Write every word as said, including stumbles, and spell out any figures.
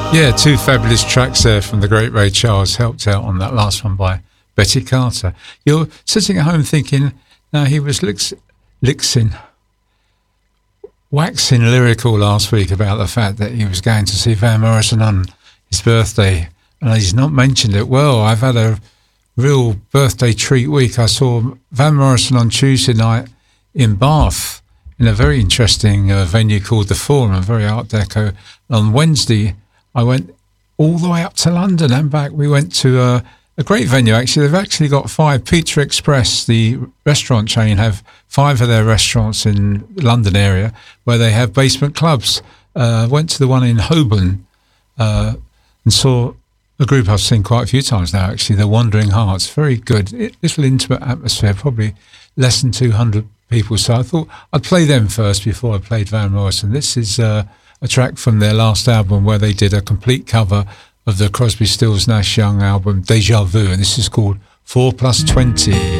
Yeah, two fabulous tracks there from the great Ray Charles, helped out on that last one by Betty Carter. You're sitting at home thinking, no, he was licks, licksing, waxing lyrical last week about the fact that he was going to see Van Morrison on his birthday, and he's not mentioned it. Well, I've had a real birthday treat week. I saw Van Morrison on Tuesday night in Bath in a very interesting uh, venue called The Forum, a very Art Deco. On Wednesday, I went all the way up to London and back. We went to uh, a great venue, actually. They've actually got five. Pizza Express, the restaurant chain, have five of their restaurants in the London area where they have basement clubs. Uh, went to the one in Holborn uh, and saw a group I've seen quite a few times now, actually, the Wandering Hearts. Very good. It, little intimate atmosphere, probably less than two hundred people. So I thought I'd play them first before I played Van Morrison. This is uh, a track from their last album where they did a complete cover of the Crosby, Stills, Nash Young album, Deja Vu, and this is called four plus twenty.